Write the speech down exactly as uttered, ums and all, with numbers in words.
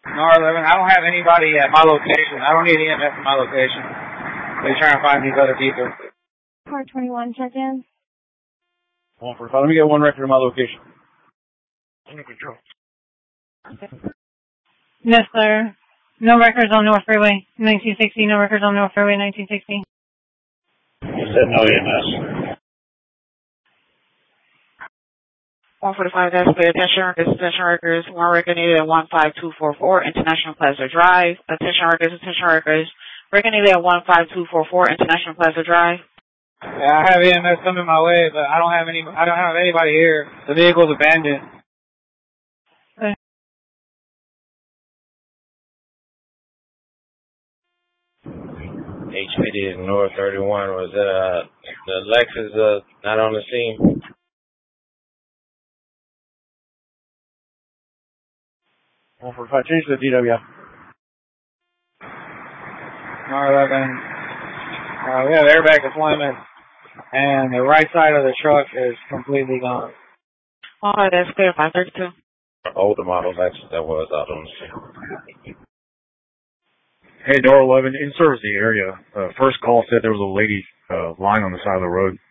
R eleven, I don't have anybody at my location. I don't need E M S at my location. They're trying to find these other people. Car twenty-one, check in. one forty-five, let me get one record of my location. Under control. Yes, sir. No records on North Freeway, nineteen sixty. No records on North Freeway, nineteen sixty. You said no E M S. one forty-five, that's clear. Attention records, attention records. One record needed at one five two four four International Plaza Drive. Attention records, attention records. Record needed at one five two four four International Plaza Drive. Yeah, I have E M S coming my way, but I don't have any. I don't have anybody here. The vehicle's abandoned. Okay. H P D is North thirty-one. Was that uh, the Lexus uh, not on the scene? one forty-five, change to the D W. R eleven. Uh, we have airbag deployment, and the right side of the truck is completely gone. Oh, that's clear. five thirty-two. Older model Lexus that was out on the scene. Hey, Door eleven, in service the area. Uh, first call said there was a lady uh, lying on the side of the road.